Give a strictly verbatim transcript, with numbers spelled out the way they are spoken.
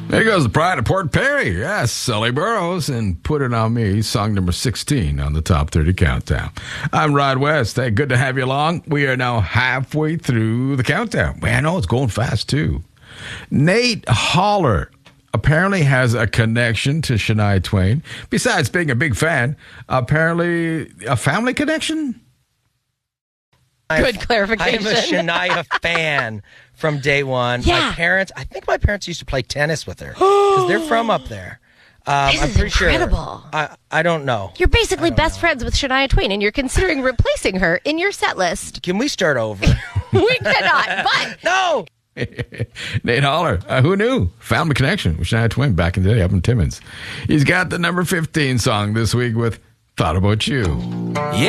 There goes the pride of Port Perry. Yes, Sully Burrows and Put It On Me, song number sixteen on the Top thirty Countdown. I'm Rod West. Hey, good to have you along. We are now halfway through the countdown. Man, I know it's going fast, too. Nate Holler apparently has a connection to Shania Twain. Besides being a big fan, apparently a family connection? Good clarification. I'm a Shania fan from day one. Yeah. My parents, I think my parents used to play tennis with her because they're from up there. Um, This I'm is pretty incredible. Sure. I, I don't know. You're basically best know. friends with Shania Twain, and you're considering replacing her in your set list. Can we start over? We cannot, but... No! Nate Holler, uh, who knew? Family connection with Shania Twain back in the day up in Timmins. He's got the number fifteen song this week with Thought About You. Yeah.